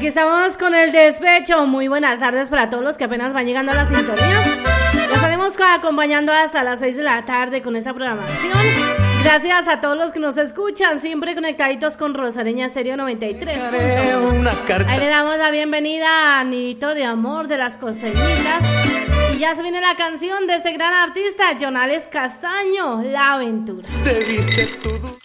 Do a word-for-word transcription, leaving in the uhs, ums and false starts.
Aquí estamos con el despecho. Muy buenas tardes para todos los que apenas van llegando a la sintonía. Los estaremos acompañando hasta las seis de la tarde con esta programación. Gracias a todos los que nos escuchan, siempre conectaditos con Rosareña Stereo noventa y tres. Ahí le damos la bienvenida a Anito de Amor de las Costeñitas. Y ya se viene la canción de este gran artista, Jonales Castaño, La Aventura. Te viste todo.